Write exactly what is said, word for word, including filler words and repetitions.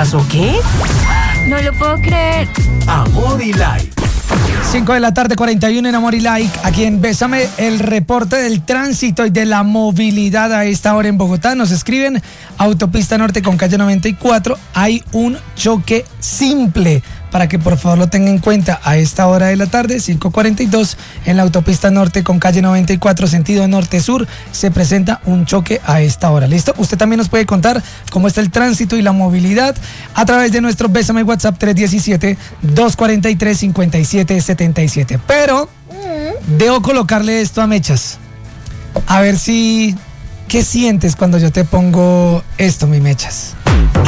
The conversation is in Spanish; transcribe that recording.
¿Pasó qué? No lo puedo creer. Amor y Like. cinco de la tarde, cuarenta y uno en Amor y Like. Aquí en Bésame, el reporte del tránsito y de la movilidad a esta hora en Bogotá. Nos escriben: Autopista Norte con calle noventa y cuatro. Hay un choque simple, para que por favor lo tengan en cuenta a esta hora de la tarde, cinco cuarenta y dos, en la Autopista Norte con calle noventa y cuatro, sentido norte-sur, se presenta un choque a esta hora. ¿Listo? Usted también nos puede contar cómo está el tránsito y la movilidad a través de nuestro Bésame WhatsApp tres diecisiete, dos cuarenta y tres, cincuenta y siete setenta y siete. Pero debo colocarle esto a Mechas. A ver si... ¿Qué sientes cuando yo te pongo esto, mi Mechas?